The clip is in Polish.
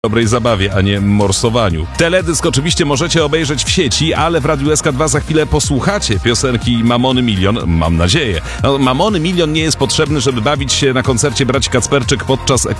dobrej zabawie, a nie morsowaniu. Teledysk oczywiście możecie obejrzeć w sieci, ale w Radiu SK2 za chwilę posłuchacie piosenki Mamony Milion, mam nadzieję. No, Mamony Milion nie jest potrzebny, żeby bawić się na koncercie braci Kacperczyk podczas